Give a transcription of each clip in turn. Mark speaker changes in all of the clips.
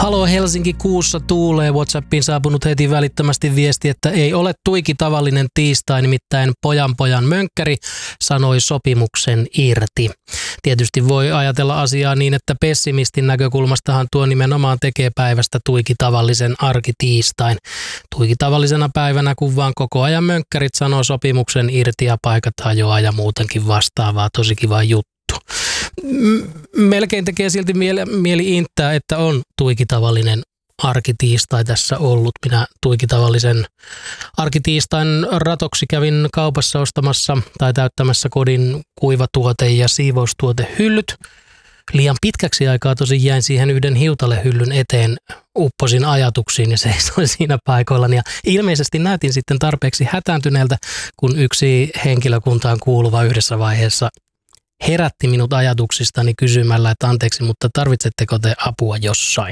Speaker 1: Halo Helsinki, kuussa tuulee. WhatsAppiin saapunut heti välittömästi viesti, että ei ole tuiki tavallinen tiistai, nimittäin pojan mönkkäri sanoi sopimuksen irti. Tietysti voi ajatella asiaa niin, että pessimistin näkökulmastahan tuo nimenomaan tekee päivästä tuiki tavallisen arkitiistain. Tuiki tavallisena päivänä, kun vaan koko ajan mönkkärit sanoo sopimuksen irti ja paikat hajoaa ja muutenkin vastaavaa. Tosi kiva juttu. Melkein tekee silti mieli inttää, että on tuikitavallinen arkitiistai tässä ollut. Minä tuikitavallisen arkitiistain ratoksi kävin kaupassa ostamassa tai täyttämässä kodin kuivatuote- ja siivoustuotehyllyt. Liian pitkäksi aikaa tosin jäin siihen yhden hiutalehyllyn eteen, upposin ajatuksiin ja seisoin siinä paikoillani. Ja ilmeisesti näytin sitten tarpeeksi hätääntyneeltä, kun yksi henkilökuntaan kuuluva yhdessä vaiheessa herätti minut ajatuksistani kysymällä, että anteeksi, mutta tarvitsetteko te apua jossain?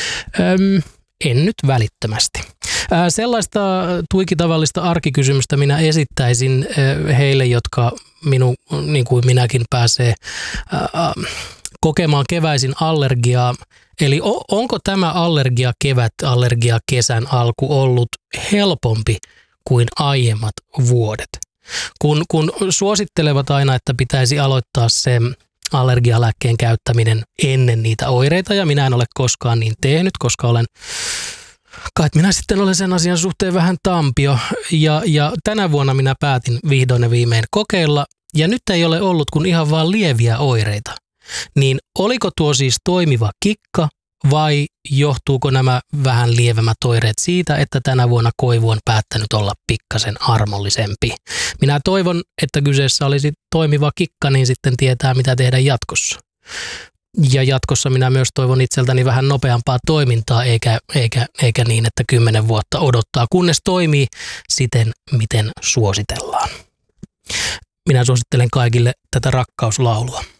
Speaker 1: En nyt välittömästi. Sellaista tuikitavallista arkikysymystä minä esittäisin heille, jotka niin kuin minäkin pääsee kokemaan keväisin allergiaa. Eli onko tämä allergiakevät, allergiakesän alku ollut helpompi kuin aiemmat vuodet? Kun suosittelevat aina, että pitäisi aloittaa se allergialääkkeen käyttäminen ennen niitä oireita, ja minä en ole koskaan niin tehnyt, koska minä sitten olen sen asian suhteen vähän tampio, ja tänä vuonna minä päätin vihdoin ja viimein kokeilla, ja nyt ei ole ollut kuin ihan vaan lieviä oireita. Niin oliko tuo siis toimiva kikka, vai johtuuko nämä vähän lievemmät oireet siitä, että tänä vuonna koivu on päättänyt olla pikkasen armollisempi? Minä toivon, että kyseessä olisi toimiva kikka, niin sitten tietää, mitä tehdä jatkossa. Ja jatkossa minä myös toivon itseltäni vähän nopeampaa toimintaa, eikä niin, että 10 vuotta odottaa, kunnes toimii siten, miten suositellaan. Minä suosittelen kaikille tätä rakkauslaulua.